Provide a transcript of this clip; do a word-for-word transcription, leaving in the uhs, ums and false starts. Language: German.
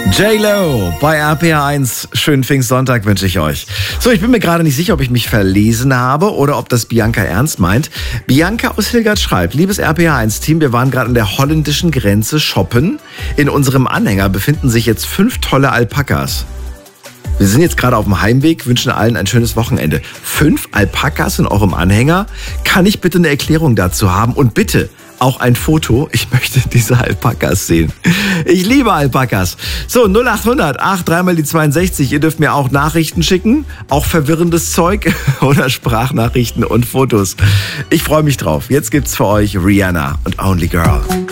J-Lo bei R P H eins. Schönen Pfingstsonntag wünsche ich euch. So, ich bin mir gerade nicht sicher, ob ich mich verlesen habe oder ob das Bianca ernst meint. Bianca aus Hilgert schreibt: Liebes R P H eins Team, wir waren gerade an der holländischen Grenze shoppen. In unserem Anhänger befinden sich jetzt fünf tolle Alpakas. Wir sind jetzt gerade auf dem Heimweg, wünschen allen ein schönes Wochenende. Fünf Alpakas in eurem Anhänger? Kann ich bitte eine Erklärung dazu haben? Und bitte auch ein Foto. Ich möchte diese Alpakas sehen. Ich liebe Alpakas. So, null acht hundert, acht, dreimal die zweiundsechzig. Ihr dürft mir auch Nachrichten schicken, auch verwirrendes Zeug oder Sprachnachrichten und Fotos. Ich freue mich drauf. Jetzt gibt's für euch Rihanna und Only Girl.